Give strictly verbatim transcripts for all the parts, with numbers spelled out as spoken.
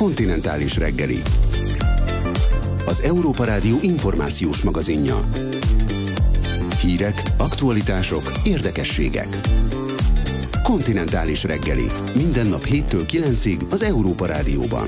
Kontinentális reggeli. Az Európa Rádió információs magazinja. Hírek, aktualitások, érdekességek. Kontinentális reggeli. Minden nap héttől kilencig az Európa Rádióban.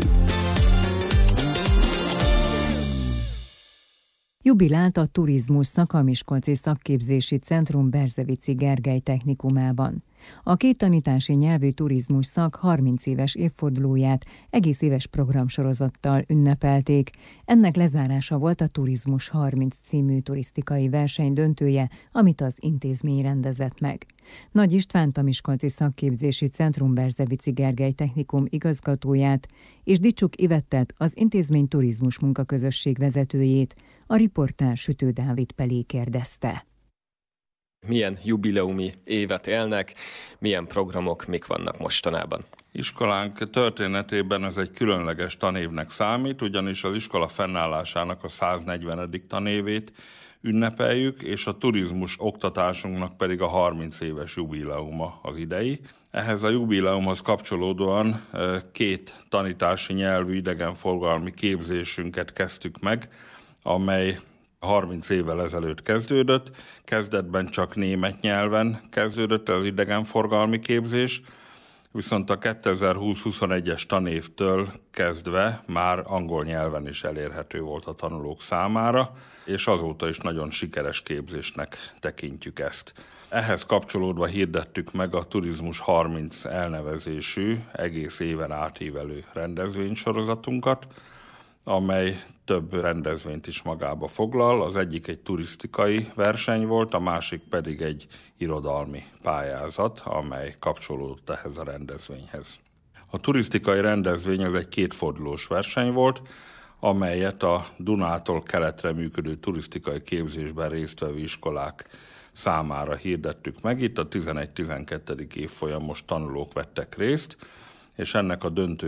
Jubilált a Turizmus Szakamiskolci Szakképzési Centrum Berzevici Gergely Technikumában. A két tanítási nyelvű turizmus szak harminc éves évfordulóját egész éves programsorozattal ünnepelték. Ennek lezárása volt a Turizmus harminc című turisztikai verseny döntője, amit az intézmény rendezett meg. Nagy Istvánt, a Miskolci Szakképzési Centrum Berzevici Gergely Technikum igazgatóját és Dicsuk Ivettet, az intézmény turizmus munkaközösség vezetőjét a riportár Sütő Dávid Pelé kérdezte. Milyen jubileumi évet élnek, milyen programok, mik vannak mostanában? Iskolánk történetében ez egy különleges tanévnek számít, ugyanis az iskola fennállásának a száznegyvenedik tanévét ünnepeljük, és a turizmus oktatásunknak pedig a harminc éves jubileuma az idei. Ehhez a jubileumhoz kapcsolódóan két tanítási nyelvű idegenforgalmi képzésünket kezdtük meg, amely harminc évvel ezelőtt kezdődött. Kezdetben csak német nyelven kezdődött az idegenforgalmi képzés, viszont a kétezer-húsz-huszonegyes tanévtől kezdve már angol nyelven is elérhető volt a tanulók számára, és azóta is nagyon sikeres képzésnek tekintjük ezt. Ehhez kapcsolódva hirdettük meg a Turizmus harminc elnevezésű, egész éven átívelő rendezvénysorozatunkat, amely több rendezvényt is magába foglal. Az egyik egy turisztikai verseny volt, a másik pedig egy irodalmi pályázat, amely kapcsolódott ehhez a rendezvényhez. A turisztikai rendezvény az egy kétfordulós verseny volt, amelyet a Dunától keletre működő turisztikai képzésben résztvevő iskolák számára hirdettük meg. Itt a tizenegy-tizenkettedik évfolyamos tanulók vettek részt, és ennek a döntő